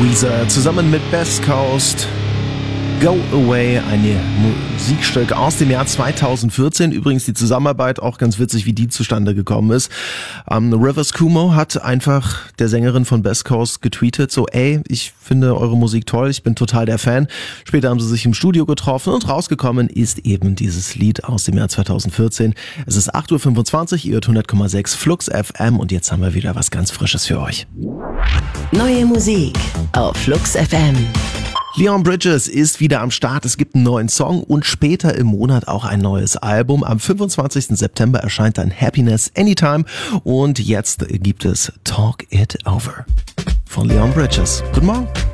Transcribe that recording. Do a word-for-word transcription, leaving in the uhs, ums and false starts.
Weezer zusammen mit Best Coast. Go Away, ein Musikstück aus dem Jahr zweitausendvierzehn. Übrigens die Zusammenarbeit, auch ganz witzig, wie die zustande gekommen ist. Ähm, Rivers Cuomo hat einfach der Sängerin von Best Coast getweetet, so ey, ich finde eure Musik toll, ich bin total der Fan. Später haben sie sich im Studio getroffen und rausgekommen ist eben dieses Lied aus dem Jahr zweitausendvierzehn. Es ist acht Uhr fünfundzwanzig, ihr hört hundert Komma sechs Flux F M und jetzt haben wir wieder was ganz Frisches für euch. Neue Musik auf Flux F M. Leon Bridges ist wieder am Start. Es gibt einen neuen Song und später im Monat auch ein neues Album. Am fünfundzwanzigsten September erscheint dann Happiness Anytime und jetzt gibt es Talk It Over von Leon Bridges. Guten Morgen.